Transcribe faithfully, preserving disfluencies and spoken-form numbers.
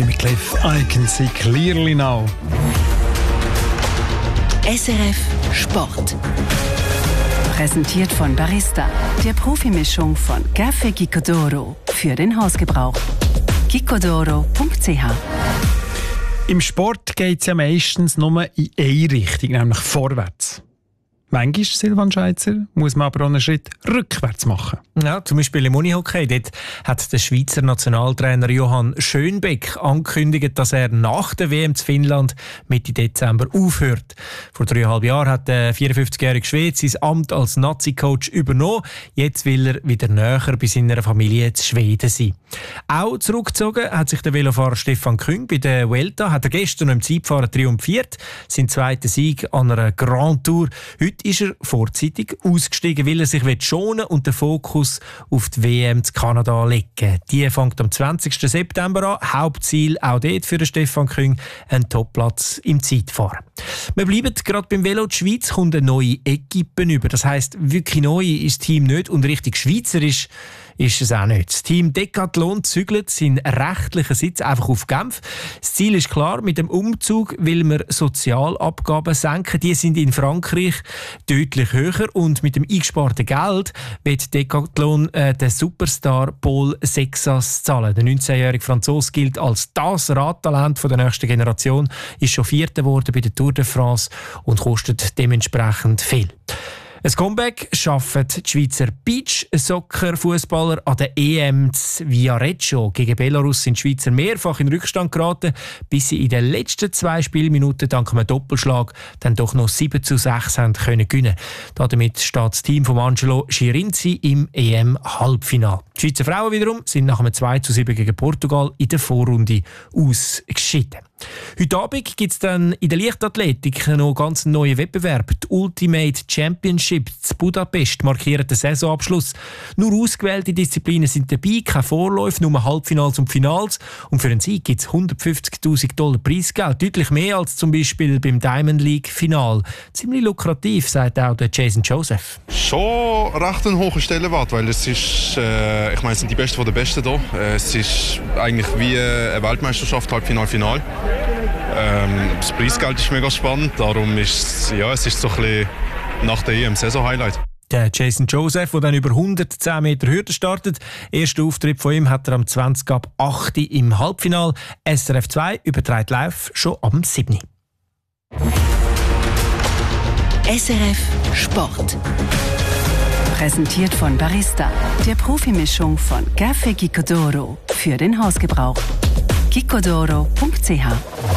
Jimmy Cliff, I can see clearly now. S R F Sport. Präsentiert von Barista, der Profimischung von Café Gicodoro für den Hausgebrauch. gicodoro punkt c h. Im Sport geht es ja meistens nur in eine Richtung, nämlich vorwärts. Manchmal, Silvan Scheizer, muss man aber auch einen Schritt rückwärts machen. Ja, zum Beispiel im Unihockey. Dort hat der Schweizer Nationaltrainer Johann Schönbeck angekündigt, dass er nach der W M zu Finnland Mitte Dezember aufhört. Vor dreieinhalb Jahren hat der vierundfünfzigjährige Schwede sein Amt als Nazi-Coach übernommen. Jetzt will er wieder näher bei seiner Familie zu Schweden sein. Auch zurückgezogen hat sich der Velofahrer Stefan Küng. Bei der Vuelta hat er gestern im Zeitfahren triumphiert. Sein zweiter Sieg an einer Grand Tour. Heute ist er vorzeitig ausgestiegen, weil er sich schonen und den Fokus auf die W M zu Kanada legen. Die fängt am zwanzigsten September an. Hauptziel auch dort für den Stefan Küng, ein Topplatz im Zeitfahren. Wir bleiben gerade beim Velo. Die Schweiz kommt eine neue Equipe über. Das heisst, wirklich neu ist das Team nicht und richtig schweizerisch ist es auch nicht. Das Team Decathlon zügelt seinen rechtlichen Sitz einfach auf Genf. Das Ziel ist klar, mit dem Umzug will man Sozialabgaben senken. Die sind in Frankreich deutlich höher und mit dem eingesparten Geld wird Decathlon äh, den Superstar Paul Sexas zahlen. Der neunzehnjährige Franzose gilt als das Radtalent der nächsten Generation, ist schon Vierter geworden bei der Tour de France und kostet dementsprechend viel. Ein Comeback schaffen die Schweizer Beach-Soccer-Fußballer an der E M zu Viareggio. Gegen Belarus sind die Schweizer mehrfach in Rückstand geraten, bis sie in den letzten zwei Spielminuten dank einem Doppelschlag dann doch noch sieben zu sechs haben können gewinnen. Damit steht das Team von Angelo Schirinzi im E M-Halbfinale. Die Schweizer Frauen wiederum sind nach einem zwei zu sieben gegen Portugal in der Vorrunde ausgeschieden. Heute Abend gibt es dann in der Leichtathletik noch ganz einen neuen Wettbewerb. Die Ultimate Championship zu Budapest markiert den Saisonabschluss. Nur ausgewählte Disziplinen sind dabei, keine Vorläufe, nur Halbfinals und Finals. Und für einen Sieg gibt es hundertfünfzigtausend Dollar Preisgeld. Deutlich mehr als zum Beispiel beim Diamond League Final. Ziemlich lukrativ, sagt auch der Jason Joseph. Schon recht ein hoher Stellenwert, weil es ist, äh, ich meine, es sind die Besten von den Besten hier. Äh, es ist eigentlich wie eine Weltmeisterschaft, Halbfinal, Final. Ähm, das Preisgeld ist mega spannend, darum ist ja, es ist so ein bisschen nach der E M Saison-Highlight. Der Jason Joseph, der dann über hundertzehn Meter Hürde startet. Erster Auftritt von ihm hat er am zwanzig ab acht im Halbfinale. S R F zwei überträgt live schon am sieben. S R F Sport. Präsentiert von Barista, der Profimischung von Café Gicodoro für den Hausgebrauch. gicodoro punkt c h